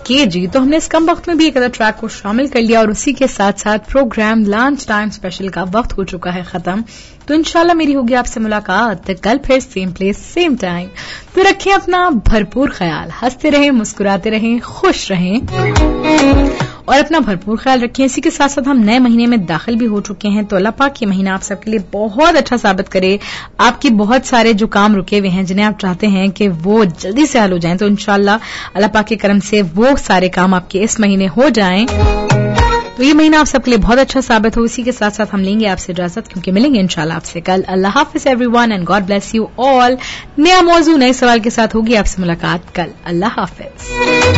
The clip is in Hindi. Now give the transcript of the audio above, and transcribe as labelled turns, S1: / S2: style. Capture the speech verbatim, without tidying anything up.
S1: ओके जी, तो हमने इस कम वक्त में भी एक अदर ट्रैक को शामिल कर लिया और उसी के साथ साथ प्रोग्राम लंच टाइम स्पेशल का वक्त हो चुका है खत्म। तो इंशाल्लाह मेरी होगी आपसे मुलाकात कल फिर सेम प्लेस सेम टाइम। तो रखें अपना भरपूर ख्याल, हंसते रहें, मुस्कुराते रहें, खुश रहें और अपना भरपूर ख्याल रखें। इसी के साथ साथ हम नए महीने में दाखिल भी हो चुके हैं, तो अल्लाह पाक ये महीना आप सबके लिए बहुत अच्छा साबित करे। आपके बहुत सारे जो काम रुके हुए हैं जिन्हें आप चाहते हैं कि वो जल्दी से हल हो जाएं, तो इंशाल्लाह अल्लाह पाक के करम से वो सारे काम आपके इस महीने हो जाएं। तो ये महीना आप सबके लिए बहुत अच्छा साबित हो। इसी के साथ साथ हम लेंगे आपसे इजाजत, क्योंकि मिलेंगे इंशाल्लाह आपसे कल। अल्लाह हाफिज everyone and God bless you all. नया मौजू नए सवाल के साथ होगी आपसे मुलाकात कल। अल्लाह हाफिज।